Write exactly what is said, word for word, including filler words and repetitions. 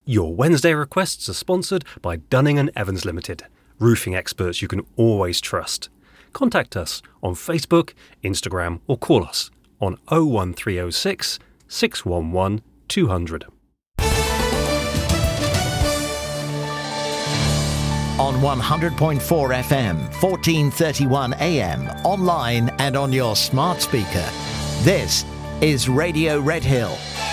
Your Wednesday requests are sponsored by Dunning and Evans Limited, roofing experts you can always trust. Contact us on Facebook, Instagram or call us on oh one three oh six, six one one, two hundred. On one hundred point four F M, fourteen thirty-one A M, online and on your smart speaker. This is Radio Red Hill.